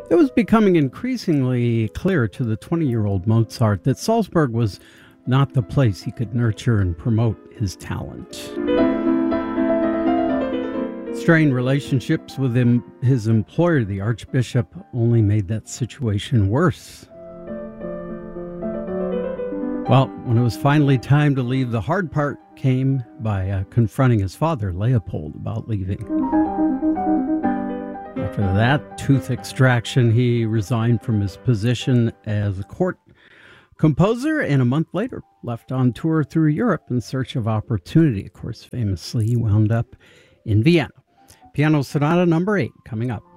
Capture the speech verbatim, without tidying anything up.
It was becoming increasingly clear to the twenty-year-old Mozart that Salzburg was not the place he could nurture and promote his talent. Strained relationships with him, his employer, the Archbishop, only made that situation worse. Well, when it was finally time to leave, the hard part came by uh, confronting his father, Leopold, about leaving. After that tooth extraction, he resigned from his position as a court composer, and a month later left on tour through Europe in search of opportunity. Of course, famously, he wound up in Vienna. Piano Sonata number eight coming up.